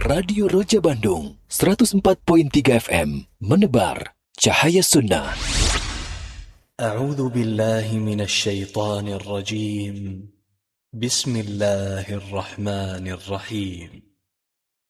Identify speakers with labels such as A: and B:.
A: Radio Roja Bandung 104.3 FM menebar cahaya sunnah.
B: A'udzu billahi minasy syaithanir rajim. Bismillahirrahmanirrahim.